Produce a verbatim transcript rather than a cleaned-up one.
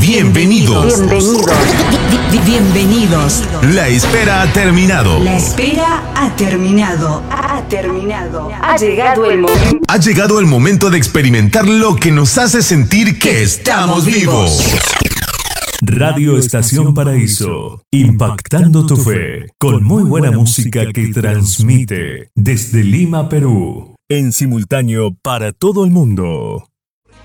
Bienvenidos. Bienvenidos. Bienvenidos. La espera ha terminado. La espera ha terminado. Ha terminado. Ha llegado el momento. Ha llegado el momento de experimentar lo que nos hace sentir que estamos vivos. Radio Estación Paraíso, impactando tu fe, con muy buena música que transmite desde Lima, Perú, en simultáneo para todo el mundo.